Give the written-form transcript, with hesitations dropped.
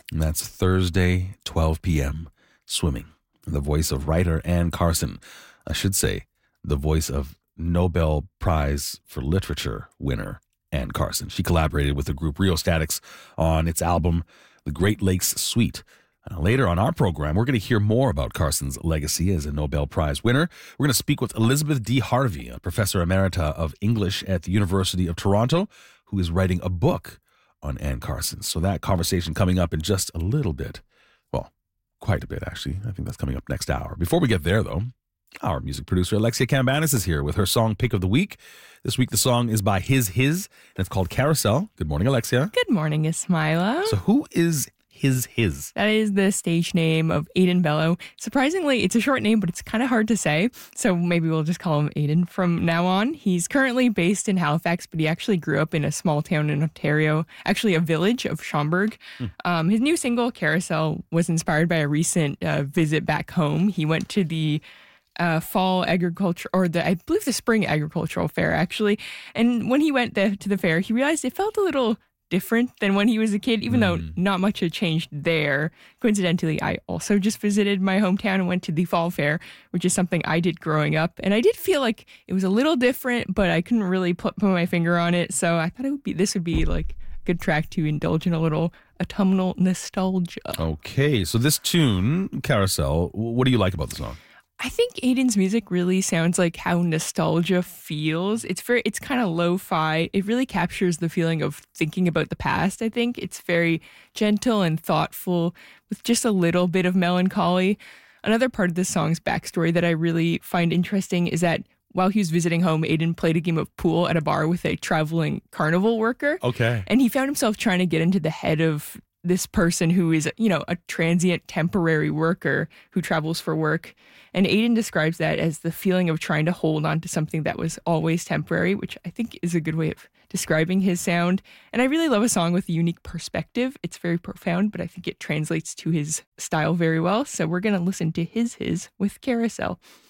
And that's Thursday, 12 p.m., Swimming. The voice of writer Anne Carson. I should say, the voice of Nobel Prize for Literature winner Anne Carson. She collaborated with the group Rheostatics on its album, The Great Lakes Suite. Later on our program, we're going to hear more about Carson's legacy as a Nobel Prize winner. We're going to speak with Elizabeth D. Harvey, a professor emerita of English at the University of Toronto, who is writing a book on Anne Carson. So that conversation coming up in just a little bit. Well, quite a bit, actually. I think that's coming up next hour. Before we get there, though, our music producer, Alexia Cambanis, is here with her song Pick of the Week. This week, the song is by His, and it's called Carousel. Good morning, Alexia. Good morning, Ismaila. So who is His? That is the stage name of Aidan Bellow. Surprisingly, it's a short name, but it's kind of hard to say. So maybe we'll just call him Aidan from now on. He's currently based in Halifax, but he actually grew up in a small town in Ontario, actually a village of Schomberg. His new single, Carousel, was inspired by a recent visit back home. He went to the fall agriculture, I believe the spring agricultural fair, actually. And when he went to the fair, he realized it felt a little different than when he was a kid, even though not much had changed there. Coincidentally, I also just visited my hometown and went to the fall fair, which is something I did growing up. And I did feel like it was a little different, but I couldn't really put my finger on it. So I thought this would be like a good track to indulge in a little autumnal nostalgia. Okay, so this tune, Carousel, what do you like about the song? I think Aidan's music really sounds like how nostalgia feels. It's kind of lo-fi. It really captures the feeling of thinking about the past, I think. It's very gentle and thoughtful with just a little bit of melancholy. Another part of the song's backstory that I really find interesting is that while he was visiting home, Aidan played a game of pool at a bar with a traveling carnival worker. Okay. And he found himself trying to get into the head of this person who is, a transient temporary worker who travels for work. And Aidan describes that as the feeling of trying to hold on to something that was always temporary, which I think is a good way of describing his sound. And I really love a song with a unique perspective. It's very profound, but I think it translates to his style very well. So we're going to listen to his with Carousel.